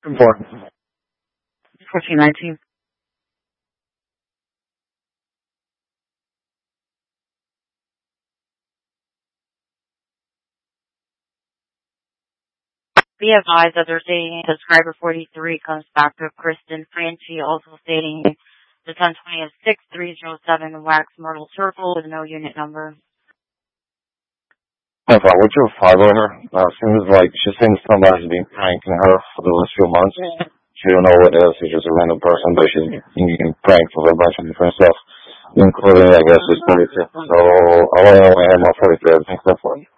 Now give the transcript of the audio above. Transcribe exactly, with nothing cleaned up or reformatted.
four. fourteen nineteen. Be advised that they're stating subscriber forty-three comes back to Kristen Franchi, also stating the ten twenty is six three zero seven Wax Myrtle Circle with no unit number. If I would you follow her? Uh, seems like she thinks somebody's been pranking her for the last few months. She don't know what it is. She's just a random person, but she's being pranked for a bunch of different stuff, including, I guess, this forty-two. So I want to know why I have my forty-three. I think that's what.